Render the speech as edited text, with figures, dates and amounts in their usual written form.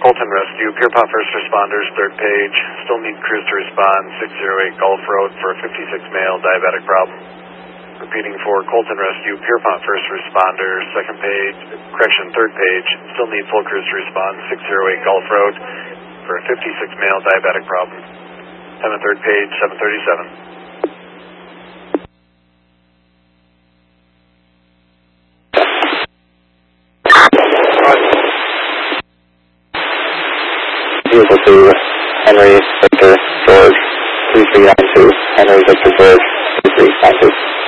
Colton Rescue, Pierpont First Responders, third page. Still need crews to respond, 608 Gulf Road for a 56 male diabetic problem. Repeating for Colton Rescue, Pierpont First Responders, second page, third page. Still need full crews to respond, 608 Gulf Road for a 56 male diabetic problem. Time on third page, 737. Vehicle to Henry Victor George 3392, Henry Victor George 3392.